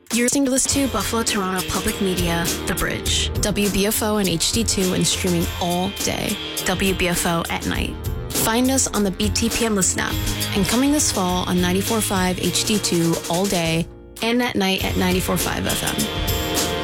You're listening to Buffalo Toronto Public Media, The Bridge, WBFO and HD2 and streaming all day, WBFO at night. Find us on the BTPM Listen app and coming this fall on 94.5 HD2 all day and at night at 94.5 FM.